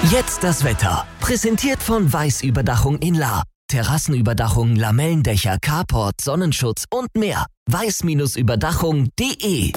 Jetzt das Wetter. Präsentiert von Weiß-Überdachung in Lahr. Terrassenüberdachung, Lamellendächer, Carport, Sonnenschutz und mehr. weiß-überdachung.de.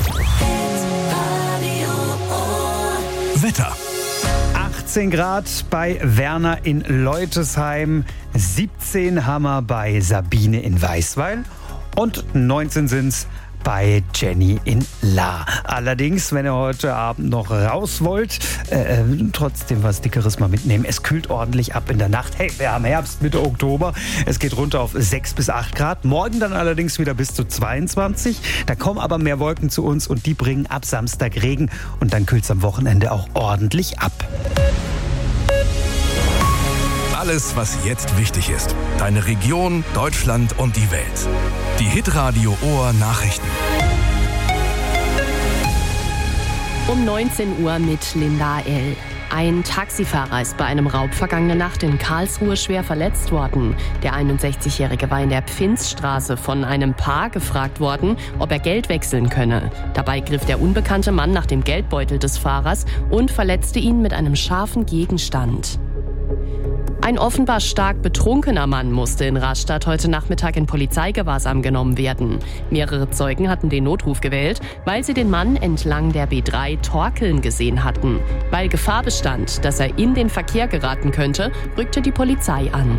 Wetter. 18 Grad bei Werner in Leutesheim, 17 haben wir bei Sabine in Weißweil und 19 sind's bei Jenny in Lahr. Allerdings, wenn ihr heute Abend noch raus wollt, trotzdem was Dickeres mal mitnehmen. Es kühlt ordentlich ab in der Nacht. Hey, wir haben Herbst, Mitte Oktober. Es geht runter auf 6 bis 8 Grad. Morgen dann allerdings wieder bis zu 22. Da kommen aber mehr Wolken zu uns und die bringen ab Samstag Regen. Und dann kühlt es am Wochenende auch ordentlich ab. Alles, was jetzt wichtig ist. Deine Region, Deutschland und die Welt. Die Hitradio Ohr Nachrichten. Um 19 Uhr mit Linda L. Ein Taxifahrer ist bei einem Raub vergangene Nacht in Karlsruhe schwer verletzt worden. Der 61-Jährige war in der Pfinzstraße von einem Paar gefragt worden, ob er Geld wechseln könne. Dabei griff der unbekannte Mann nach dem Geldbeutel des Fahrers und verletzte ihn mit einem scharfen Gegenstand. Ein offenbar stark betrunkener Mann musste in Rastatt heute Nachmittag in Polizeigewahrsam genommen werden. Mehrere Zeugen hatten den Notruf gewählt, weil sie den Mann entlang der B3 torkeln gesehen hatten. Weil Gefahr bestand, dass er in den Verkehr geraten könnte, rückte die Polizei an.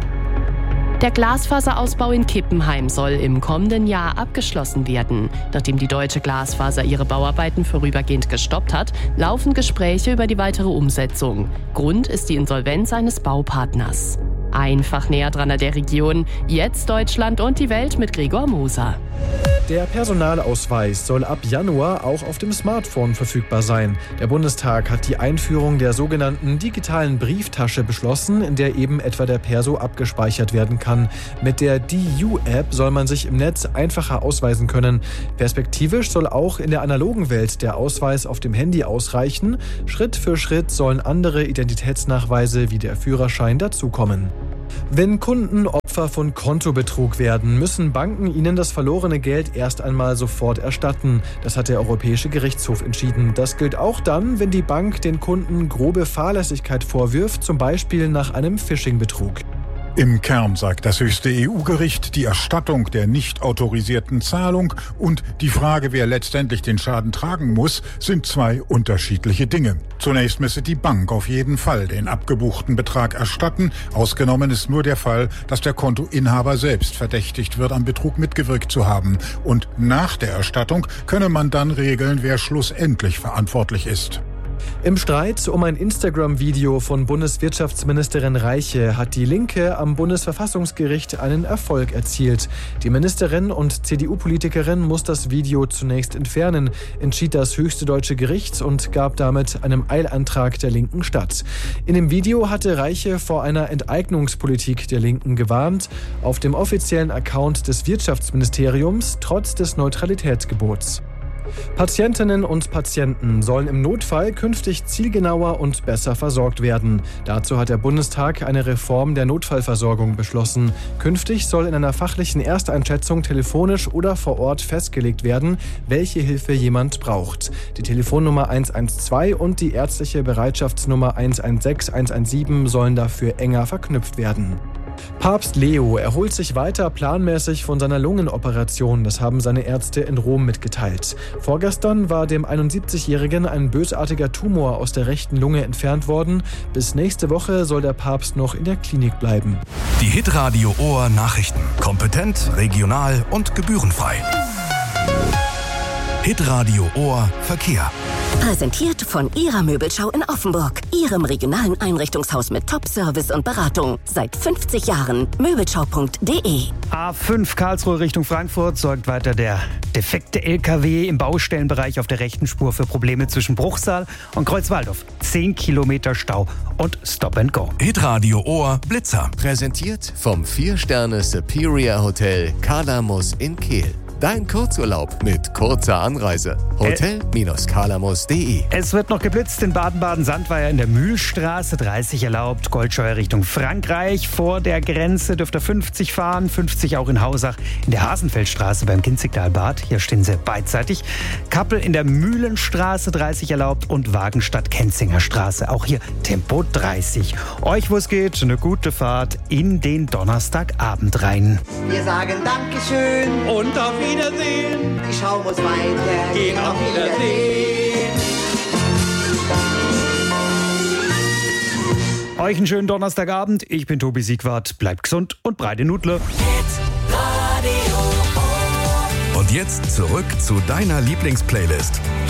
Der Glasfaserausbau in Kippenheim soll im kommenden Jahr abgeschlossen werden. Nachdem die Deutsche Glasfaser ihre Bauarbeiten vorübergehend gestoppt hat, laufen Gespräche über die weitere Umsetzung. Grund ist die Insolvenz eines Baupartners. Einfach näher dran an der Region. Jetzt Deutschland und die Welt mit Gregor Moser. Der Personalausweis soll ab Januar auch auf dem Smartphone verfügbar sein. Der Bundestag hat die Einführung der sogenannten digitalen Brieftasche beschlossen, in der eben etwa der Perso abgespeichert werden kann. Mit der DU-App soll man sich im Netz einfacher ausweisen können. Perspektivisch soll auch in der analogen Welt der Ausweis auf dem Handy ausreichen. Schritt für Schritt sollen andere Identitätsnachweise wie der Führerschein dazukommen. Wenn Kunden Opfer von Kontobetrug werden, müssen Banken ihnen das verlorene Geld erst einmal sofort erstatten. Das hat der Europäische Gerichtshof entschieden. Das gilt auch dann, wenn die Bank den Kunden grobe Fahrlässigkeit vorwirft, zum Beispiel nach einem Phishing-Betrug. Im Kern sagt das höchste EU-Gericht, die Erstattung der nicht autorisierten Zahlung und die Frage, wer letztendlich den Schaden tragen muss, sind zwei unterschiedliche Dinge. Zunächst müsse die Bank auf jeden Fall den abgebuchten Betrag erstatten. Ausgenommen ist nur der Fall, dass der Kontoinhaber selbst verdächtigt wird, am Betrug mitgewirkt zu haben. Und nach der Erstattung könne man dann regeln, wer schlussendlich verantwortlich ist. Im Streit um ein Instagram-Video von Bundeswirtschaftsministerin Reiche hat die Linke am Bundesverfassungsgericht einen Erfolg erzielt. Die Ministerin und CDU-Politikerin muss das Video zunächst entfernen, entschied das höchste deutsche Gericht und gab damit einem Eilantrag der Linken statt. In dem Video hatte Reiche vor einer Enteignungspolitik der Linken gewarnt, auf dem offiziellen Account des Wirtschaftsministeriums trotz des Neutralitätsgebots. Patientinnen und Patienten sollen im Notfall künftig zielgenauer und besser versorgt werden. Dazu hat der Bundestag eine Reform der Notfallversorgung beschlossen. Künftig soll in einer fachlichen Ersteinschätzung telefonisch oder vor Ort festgelegt werden, welche Hilfe jemand braucht. Die Telefonnummer 112 und die ärztliche Bereitschaftsnummer 116, 117 sollen dafür enger verknüpft werden. Papst Leo erholt sich weiter planmäßig von seiner Lungenoperation. Das haben seine Ärzte in Rom mitgeteilt. Vorgestern war dem 71-Jährigen ein bösartiger Tumor aus der rechten Lunge entfernt worden. Bis nächste Woche soll der Papst noch in der Klinik bleiben. Die Hitradio Ohr Nachrichten. Kompetent, regional und gebührenfrei. Hitradio Ohr Verkehr. Präsentiert von Ihrer Möbelschau in Offenburg. Ihrem regionalen Einrichtungshaus mit Top-Service und Beratung. Seit 50 Jahren. Möbelschau.de. A5 Karlsruhe Richtung Frankfurt sorgt weiter der defekte LKW im Baustellenbereich auf der rechten Spur für Probleme zwischen Bruchsal und Kreuzwaldorf. 10 Kilometer Stau und Stop and Go. Hitradio Ohr Blitzer. Präsentiert vom 4-Sterne Superior Hotel Kalamus in Kehl. Dein Kurzurlaub mit kurzer Anreise. Hotel-Kalamus.de. Es wird noch geblitzt in Baden-Baden-Sandweier in der Mühlstraße, 30 erlaubt, Goldscheuer Richtung Frankreich. Vor der Grenze dürft ihr 50 fahren, 50 auch in Hausach in der Hasenfeldstraße beim Kinzigtalbad. Hier stehen sie beidseitig. Kappel in der Mühlenstraße, 30 erlaubt und Wagenstadt-Kenzinger Straße, auch hier Tempo 30. Euch, wo es geht, eine gute Fahrt in den Donnerstagabend rein. Wir sagen Dankeschön und auf Wiedersehen. Die Schau muss weiter gehen. Auf Wiedersehen. Euch einen schönen Donnerstagabend. Ich bin Tobi Siegwart. Bleibt gesund und breite Nudle. Und jetzt zurück zu deiner Lieblingsplaylist.